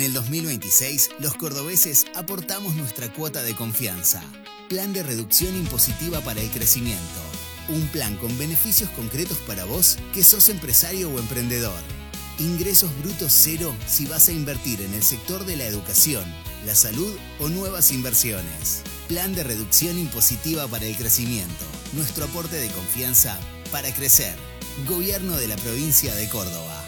En el 2026, los cordobeses aportamos nuestra cuota de confianza. Plan de reducción impositiva para el crecimiento. Un plan con beneficios concretos para vos que sos empresario o emprendedor. Ingresos brutos cero si vas a invertir en el sector de la educación, la salud o nuevas inversiones. Plan de reducción impositiva para el crecimiento. Nuestro aporte de confianza para crecer. Gobierno de la provincia de Córdoba.